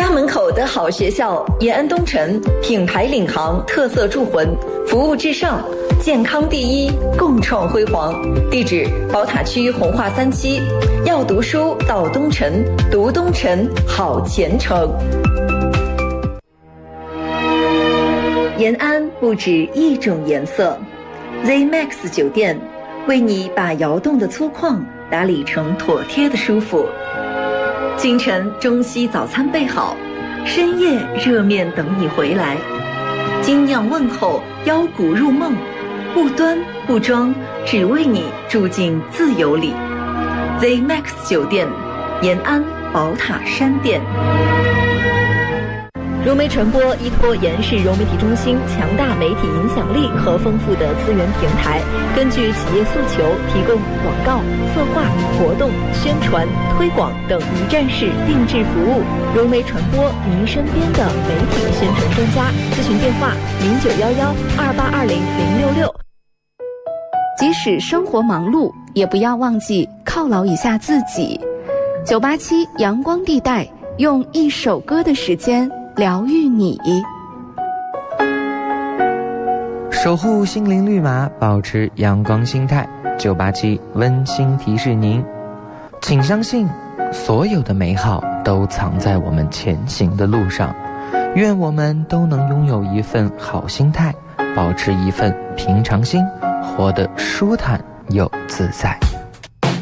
家门口的好学校，延安东城品牌领航，特色铸魂，服务至上，健康第一，共创辉煌。地址：宝塔区红化3期。要读书到东城，读东城好前程。延安不止一种颜色 ，ZMAX 酒店为你把窑洞的粗犷打理成妥帖的舒服。清晨中西早餐备好，深夜热面等你回来。精酿问候，腰鼓入梦，不端不装，只为你住进自由里。ZMAX 酒店，延安宝塔山店。融媒传播依托延世融媒体中心强大媒体影响力和丰富的资源平台，根据企业诉求提供广告、策划、活动、宣传、推广等一站式定制服务。融媒传播，您身边的媒体宣传专家。咨询电话：091128200666。 即使生活忙碌，也不要忘记犒劳一下自己。987阳光地带，用一首歌的时间疗愈你， 守护心灵绿码，保持阳光心态。987温馨提示您，请相信，所有的美好都藏在我们前行的路上。愿我们都能拥有一份好心态，保持一份平常心，活得舒坦又自在。